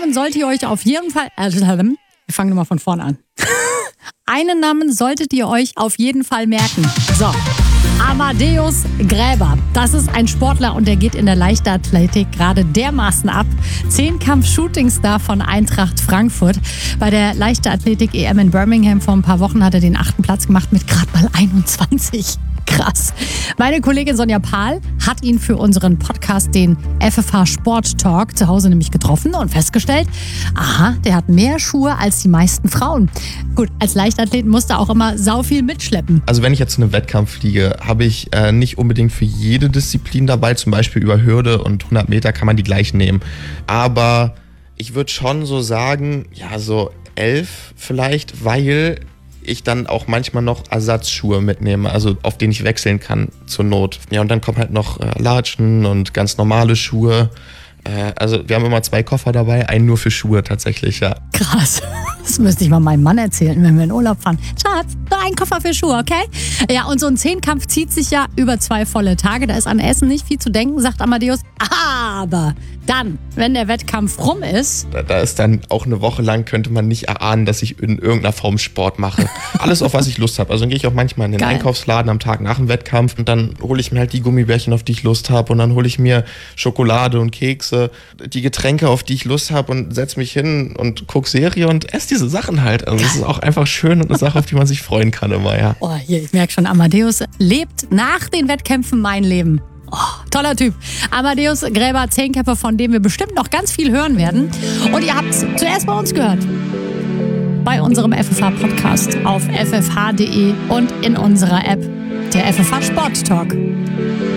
Namen solltet ihr euch auf jeden Fall... wir fangen nochmal von vorne an. Einen Namen solltet ihr euch auf jeden Fall merken. So, Amadeus Gräber. Das ist ein Sportler und der geht in der Leichtathletik gerade dermaßen ab. Zehnkampf-Shootingstar von Eintracht Frankfurt. Bei der Leichtathletik-EM in Birmingham vor ein paar Wochen hat er den 8. Platz gemacht mit gerade mal 21. Krass. Meine Kollegin Sonja Pahl hat ihn für unseren Podcast, den FFH Sport Talk, zu Hause nämlich getroffen und festgestellt, aha, der hat mehr Schuhe als die meisten Frauen. Gut, als Leichtathlet musste er auch immer sau viel mitschleppen. Also wenn ich jetzt zu einem Wettkampf fliege, habe ich nicht unbedingt für jede Disziplin dabei. Zum Beispiel über Hürde und 100 Meter kann man die gleich nehmen. Aber ich würde schon so sagen, ja, so 11 vielleicht, weil ich dann auch manchmal noch Ersatzschuhe mitnehme, also auf denen ich wechseln kann zur Not. Ja, und dann kommen halt noch Latschen und ganz normale Schuhe. Also wir haben immer 2 Koffer dabei, einen nur für Schuhe tatsächlich, ja. Krass. Das müsste ich mal meinem Mann erzählen, wenn wir in Urlaub fahren. Schatz, nur ein Koffer für Schuhe, okay? Ja, und so ein Zehnkampf zieht sich ja über 2 volle Tage. Da ist an Essen nicht viel zu denken, sagt Amadeus. Aber dann, wenn der Wettkampf rum ist... Da ist dann auch eine Woche lang, könnte man nicht erahnen, dass ich in irgendeiner Form Sport mache. Alles, auf was ich Lust habe. Also dann gehe ich auch manchmal in den Einkaufsladen am Tag nach dem Wettkampf und dann hole ich mir halt die Gummibärchen, auf die ich Lust habe, und dann hole ich mir Schokolade und Kekse, die Getränke, auf die ich Lust habe, und setze mich hin und gucke Serie und esse diese Sachen halt. Also das ist auch einfach schön und eine Sache, auf die man sich freuen kann immer, ja. Oh, hier, ich merke schon, Amadeus lebt nach den Wettkämpfen mein Leben. Oh, toller Typ. Amadeus Gräber, Zehnkämpfer, von dem wir bestimmt noch ganz viel hören werden. Und ihr habt es zuerst bei uns gehört. Bei unserem FFH-Podcast auf ffh.de und in unserer App, der FFH Sport Talk.